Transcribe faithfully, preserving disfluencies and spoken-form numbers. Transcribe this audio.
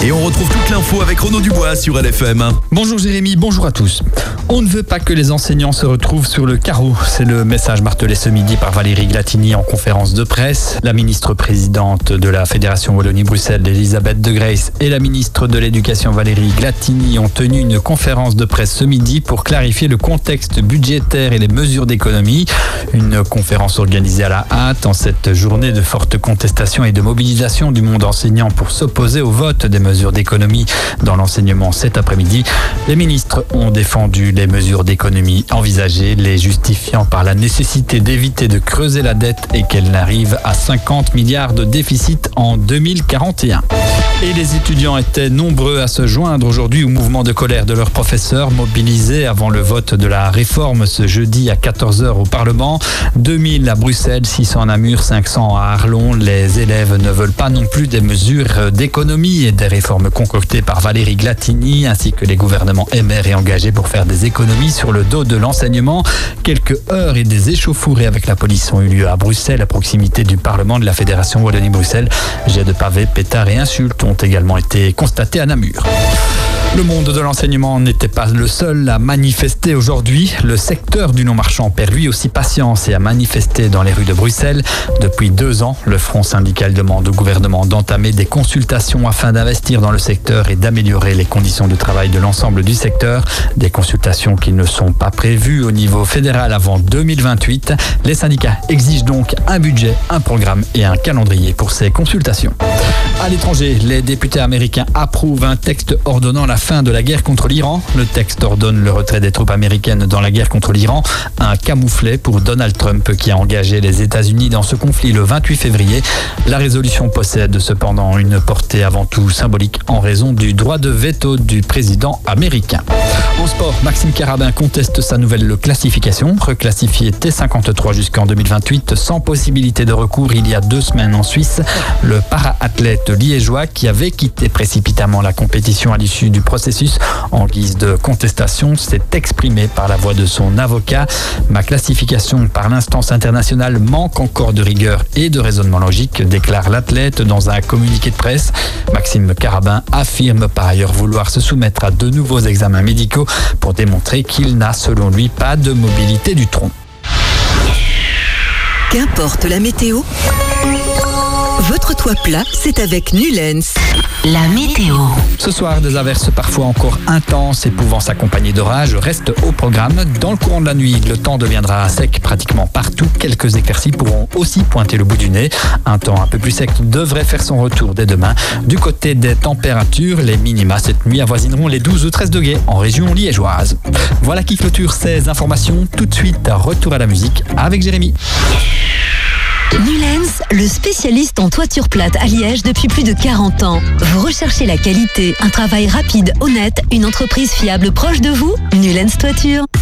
Et on retrouve toute l'info avec Renaud Dubois sur L F M. Bonjour Jérémy, bonjour à tous. On ne veut pas que les enseignants se retrouvent sur le carreau. C'est le message martelé ce midi par Valérie Glatini en conférence de presse. La ministre présidente de la Fédération Wallonie-Bruxelles, Elisabeth De Grace, et la ministre de l'Éducation, Valérie Glatini, ont tenu une conférence de presse ce midi pour clarifier le contexte budgétaire et les mesures d'économie. Une conférence organisée à la hâte en cette journée de forte contestation et de mobilisation du monde enseignant pour s'opposer au vote des mesures d'économie dans l'enseignement cet après-midi. Les ministres ont défendu les mesures d'économie envisagées, les justifiant par la nécessité d'éviter de creuser la dette et qu'elle n'arrive à cinquante milliards de déficit en deux mille quarante et un. Et les étudiants étaient nombreux à se joindre aujourd'hui au mouvement de colère de leurs professeurs mobilisés avant le vote de la réforme ce jeudi à quatorze heures au Parlement. deux mille à Bruxelles, six cents à Namur, cinq cents à Arlon. Les élèves ne veulent pas non plus des mesures d'économie et des réformes concoctées par Valérie Glatini ainsi que les gouvernements émers et engagés pour faire des économies sur le dos de l'enseignement. Quelques heures et des échauffourées avec la police ont eu lieu à Bruxelles, à proximité du Parlement de la Fédération Wallonie-Bruxelles. Jets de pavés, pétards et insultes ont également été constatés à Namur. Le monde de l'enseignement n'était pas le seul à manifester aujourd'hui. Le secteur du non-marchand perd lui aussi patience et a manifesté dans les rues de Bruxelles. Depuis deux ans, le Front syndical demande au gouvernement d'entamer des consultations afin d'investir dans le secteur et d'améliorer les conditions de travail de l'ensemble du secteur. Des consultations qui ne sont pas prévues au niveau fédéral avant deux mille vingt-huit. Les syndicats exigent donc un budget, un programme et un calendrier pour ces consultations. À l'étranger, les députés américains approuvent un texte ordonnant la fin de la guerre contre l'Iran. Le texte ordonne le retrait des troupes américaines dans la guerre contre l'Iran, un camouflet pour Donald Trump qui a engagé les États-Unis dans ce conflit le vingt-huit février. La résolution possède cependant une portée avant tout symbolique en raison du droit de veto du président américain. En sport, Maxime Carabin conteste sa nouvelle classification, reclassifié T cinquante-trois jusqu'en deux mille vingt-huit sans possibilité de recours il y a deux semaines en Suisse. Le para-athlète liégeois qui avait quitté précipitamment la compétition à l'issue du processus en guise de contestation s'est exprimé par la voix de son avocat. Ma classification par l'instance internationale manque encore de rigueur et de raisonnement logique, déclare l'athlète dans un communiqué de presse. Maxime Carabin affirme par ailleurs vouloir se soumettre à de nouveaux examens médicaux pour démontrer qu'il n'a selon lui pas de mobilité du tronc. Qu'importe la météo, votre toit plat, c'est avec Nulens. La météo. Ce soir, des averses parfois encore intenses et pouvant s'accompagner d'orages restent au programme. Dans le courant de la nuit, le temps deviendra sec pratiquement partout. Quelques éclaircies pourront aussi pointer le bout du nez. Un temps un peu plus sec devrait faire son retour dès demain. Du côté des températures, les minima cette nuit avoisineront les douze ou treize degrés en région liégeoise. Voilà qui clôture ces informations. Tout de suite, retour à la musique avec Jérémy. Nulens, le spécialiste en toiture plate à Liège depuis plus de quarante ans. Vous recherchez la qualité, un travail rapide, honnête, une entreprise fiable proche de vous? Nulens Toiture.